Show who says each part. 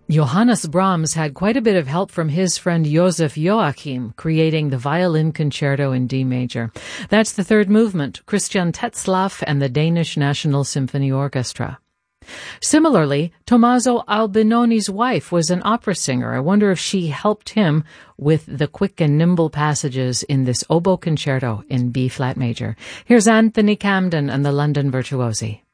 Speaker 1: Johannes Brahms had quite a bit of help from his friend Joseph Joachim, creating the Violin Concerto in D major. That's the third movement, Christian Tetzlaff and the Danish National Symphony Orchestra. Similarly, Tommaso Albinoni's wife was an opera singer. I wonder if she helped him with the quick and nimble passages in this oboe concerto in B-flat major. Here's Anthony Camden and the London Virtuosi.